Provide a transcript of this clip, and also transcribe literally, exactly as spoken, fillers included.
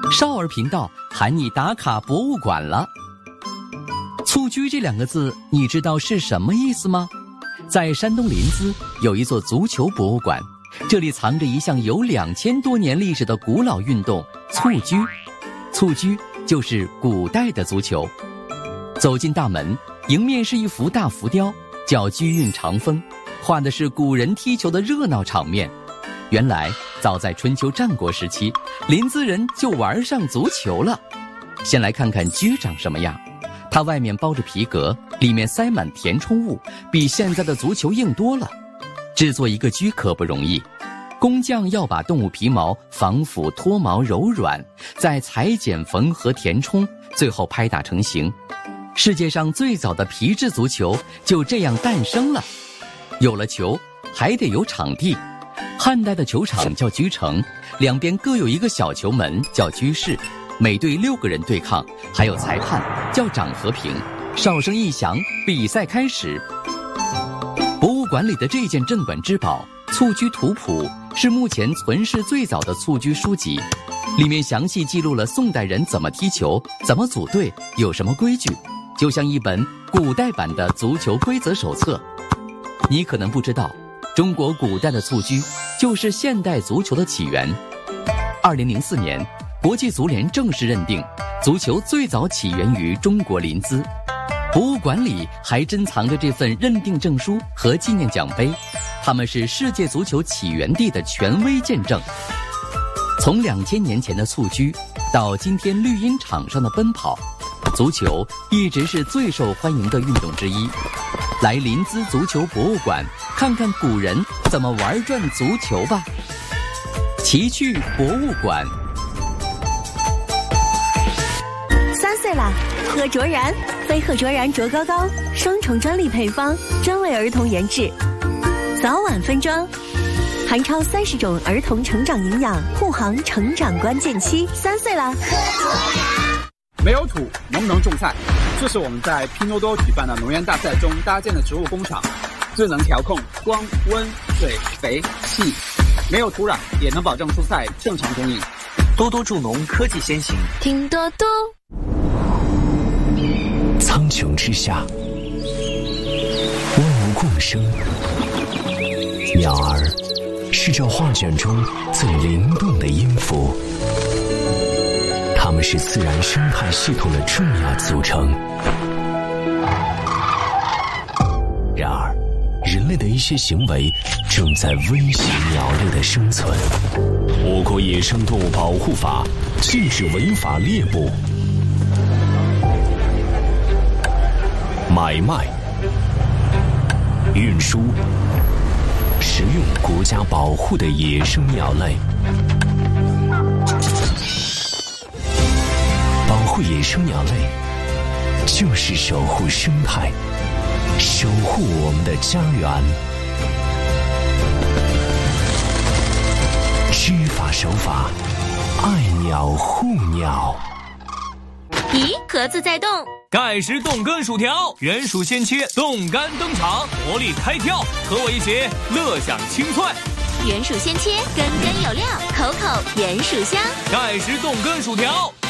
少儿频道喊你打卡博物馆了。蹴鞠这两个字，你知道是什么意思吗？在山东临淄有一座足球博物馆，这里藏着一项有两千多年历史的古老运动——蹴鞠。蹴鞠就是古代的足球。走进大门，迎面是一幅大浮雕，叫鞠韵长风，画的是古人踢球的热闹场面。原来早在春秋战国时期，临淄人就玩上足球了。先来看看鞠长什么样，它外面包着皮革，里面塞满填充物，比现在的足球硬多了。制作一个鞠可不容易，工匠要把动物皮毛防腐脱毛柔软，再裁剪缝合填充，最后拍打成型。世界上最早的皮质足球就这样诞生了。有了球，还得有场地。汉代的球场叫鞠城，两边各有一个小球门叫鞠室，每队六个人对抗，还有裁判叫掌和平。哨声一响，比赛开始。博物馆里的这件镇馆之宝《蹴鞠图谱》是目前存世最早的蹴鞠书籍，里面详细记录了宋代人怎么踢球，怎么组队，有什么规矩，就像一本古代版的足球规则手册。你可能不知道，中国古代的蹴鞠就是现代足球的起源。二零零四年，国际足联正式认定，足球最早起源于中国临淄。博物馆里还珍藏着这份认定证书和纪念奖杯，它们是世界足球起源地的权威见证。从两千年前的蹴鞠到今天绿茵场上的奔跑，足球一直是最受欢迎的运动之一。来临淄足球博物馆看看古人怎么玩转足球吧。奇趣博物馆。 三岁啦，贺卓然，非贺卓然卓高高，双重专利配方，专为儿童研制，早晚分装，含超三十种儿童成长营养，护航成长关键期。三岁啦，贺卓然。 没有土能不能种菜？这是我们在拼多多举办的农园大赛中搭建的植物工厂，最能调控光、温、水、肥、气，没有土壤也能保证蔬菜正常供应。 多多助农科技先行， 听多多。 苍穹之下，万物共生，鸟儿是这画卷中最灵动的音符。它们是自然生态系统的重要组成。然而，人类的一些行为正在威胁鸟类的生存。我国野生动物保护法禁止违法猎捕、买卖、运输、食用国家保护的野生鸟类。保护野生鸟类，就是守护生态，守护我们的家园。知法守法，爱鸟护鸟。 咦，盒子在动。 盖时冻根薯条，原属鲜切，冻干登场，活力开跳，和我一起乐享清脆。 原属鲜切，根根有料，口口原属香。 盖时冻根薯条。